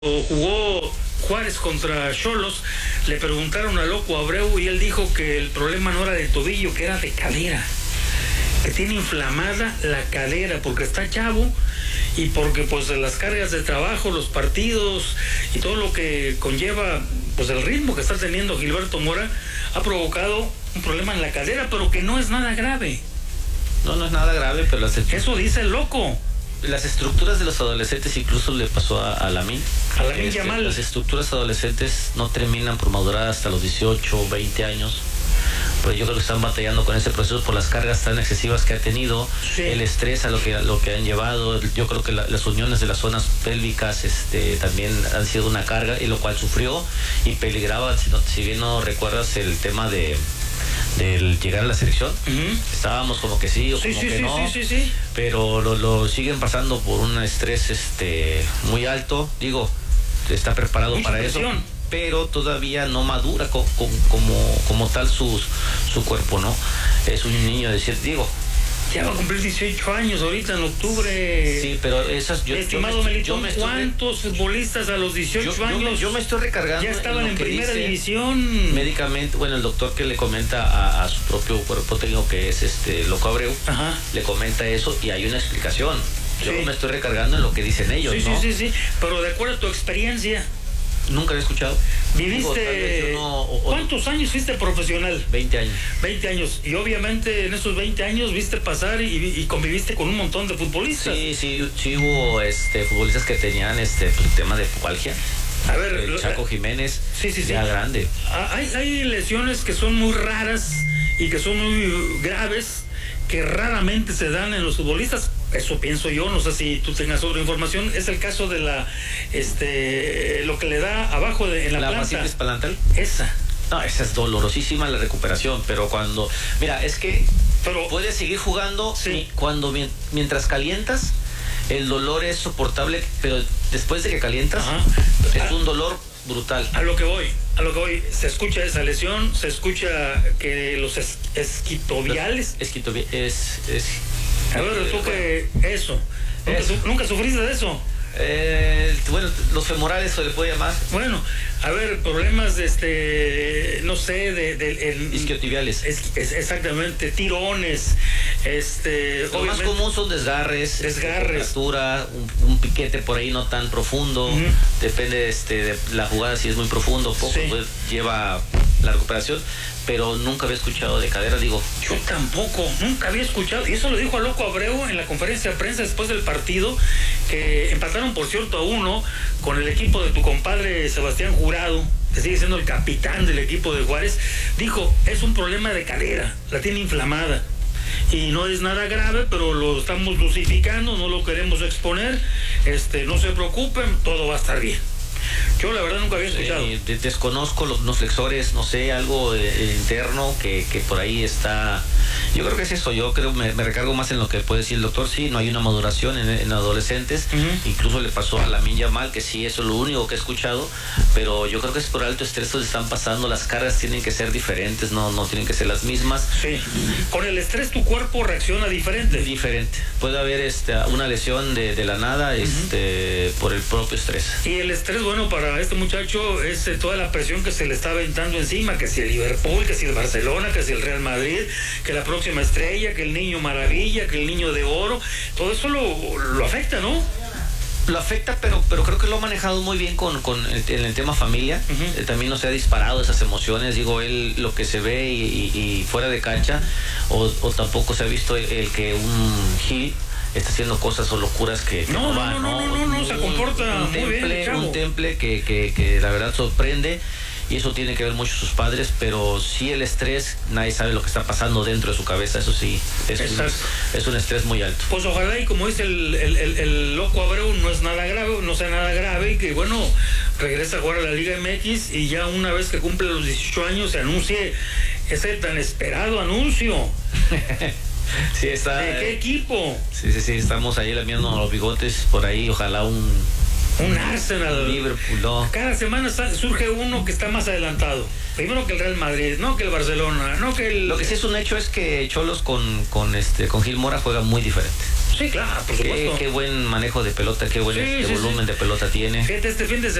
jugó Juárez contra Xolos, le preguntaron a Loco Abreu y él dijo que el problema no era de tobillo, que era de cadera, que tiene inflamada la cadera porque está chavo y porque pues las cargas de trabajo, los partidos y todo lo que conlleva pues el ritmo que está teniendo Gilberto Mora ha provocado un problema en la cadera, pero que no es nada grave. No es nada grave, pero eso dice el Loco. Las estructuras de los adolescentes, incluso le pasó a Lamine. A Lamine Yamal. Las estructuras adolescentes no terminan por madurar hasta los 18, 20 años. Pues yo creo que están batallando con ese proceso por las cargas tan excesivas que ha tenido, sí. El estrés a lo que han llevado. Yo creo que las uniones de las zonas pélvicas también han sido una carga, y lo cual sufrió y peligraba, si bien no recuerdas el tema del llegar a la selección. Estábamos como que sí o como que no, sí. Pero lo siguen pasando por un estrés muy alto. Digo, está preparado mucha para presión. Eso, pero todavía no madura como tal su cuerpo, ¿no? Es un niño de 7, digo. Ya va a cumplir 18 años ahorita en octubre. Sí, pero esas... Estimado Melitón, ¿cuántos futbolistas a los 18 años? Yo me estoy recargando. Ya estaban en primera división. Médicamente, bueno, el doctor que le comenta a su propio cuerpo técnico, que es Loco Abreu, ajá, le comenta eso y hay una explicación. Yo me estoy recargando en lo que dicen ellos, ¿no? Sí, pero de acuerdo a tu experiencia... Nunca había escuchado. ¿Viviste? ¿Cuántos años fuiste profesional? 20 años. 20 años. Y obviamente en esos 20 años viste pasar y conviviste con un montón de futbolistas. Sí hubo futbolistas que tenían el tema de pubalgia. A ver, Chaco Jiménez, ya grande. Hay lesiones que son muy raras y que son muy graves, que raramente se dan en los futbolistas. Eso pienso yo, no sé si tú tengas otra información. Es el caso de lo que le da abajo en la planta. ¿La fascitis palantal? Esa. No, esa es dolorosísima la recuperación, pero mira, es que puedes seguir jugando, sí, mientras calientas, el dolor es soportable, pero después de que calientas, ajá, es un dolor brutal. A lo que voy, se escucha esa lesión, se escucha que los esquitoviales. A ver, tú que ¿Nunca sufriste de eso? Bueno, los femorales se le puede llamar. Bueno, a ver, problemas no sé, isquiotibiales. Exactamente, tirones, lo más común son desgarres, fractura, un piquete por ahí no tan profundo, depende de la jugada, si es muy profundo, poco, sí, pues lleva la recuperación, pero nunca había escuchado de cadera, digo. Yo tampoco, nunca había escuchado, y eso lo dijo a Loco Abreu en la conferencia de prensa después del partido, que empataron por cierto a 1 con el equipo de tu compadre Sebastián Jurado, que sigue siendo el capitán del equipo de Juárez. Dijo, es un problema de cadera, la tiene inflamada. Y no es nada grave, pero lo estamos dosificando, no lo queremos exponer. No se preocupen, todo va a estar bien. Yo la verdad nunca había escuchado. Desconozco los flexores, no sé, algo interno que por ahí está. Yo creo que es eso, yo creo me recargo más en lo que puede decir el doctor. Sí, no hay una maduración en adolescentes, incluso le pasó a Lamine Yamal, que sí, eso es lo único que he escuchado, pero yo creo que es por alto estrés donde están pasando, las cargas tienen que ser diferentes, no tienen que ser las mismas. Sí, con el estrés tu cuerpo reacciona diferente. Puede haber una lesión de la nada, por el propio estrés. Y el estrés, bueno, para este muchacho es toda la presión que se le está aventando encima, que si el Liverpool, que si el Barcelona, que si el Real Madrid, que la próxima estrella, que el niño maravilla, que el niño de oro, todo eso lo afecta, ¿no? Lo afecta, pero creo que lo ha manejado muy bien en el tema familia. También no se ha disparado esas emociones, digo, él lo que se ve y fuera de cancha, o tampoco se ha visto el que un Gil está haciendo cosas o locuras que no se comporta muy bien, un temple que la verdad sorprende, y eso tiene que ver mucho sus padres, pero sí el estrés, nadie sabe lo que está pasando dentro de su cabeza, eso sí, es un estrés muy alto. Pues ojalá, y como dice el Loco Abreu, no sea nada grave, y que bueno, regresa a jugar a la Liga MX, y ya una vez que cumple los 18 años se anuncie ese tan esperado anuncio. Sí, está. ¿De qué equipo? Sí, estamos ahí lamiendo los bigotes por ahí, ojalá un Arsenal. Liverpool, no. Cada semana surge uno que está más adelantado. Primero que el Real Madrid, no que el Barcelona, no que el... Lo que sí es un hecho es que Xolos con Gil Mora juega muy diferente. Sí, claro, por supuesto. Qué buen manejo de pelota, qué buen volumen de pelota tiene. Fíjate, este fin de